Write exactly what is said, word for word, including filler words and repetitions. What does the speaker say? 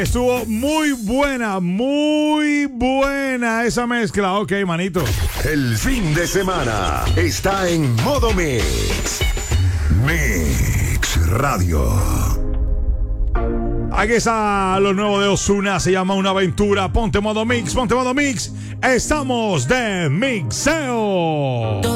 Estuvo muy buena, muy buena esa mezcla. Ok, manito. El fin de semana está en modo Mix. Mix Radio. Aquí está lo nuevo de Ozuna, se llama Una Aventura. Ponte modo Mix, ponte modo Mix. Estamos de mixeo.